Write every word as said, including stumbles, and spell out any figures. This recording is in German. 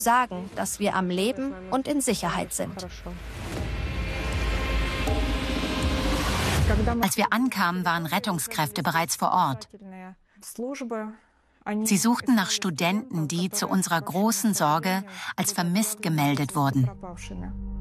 sagen, dass wir am Leben und in Sicherheit sind. Als wir ankamen, waren Rettungskräfte bereits vor Ort. Sie suchten nach Studenten, die zu unserer großen Sorge als vermisst gemeldet wurden.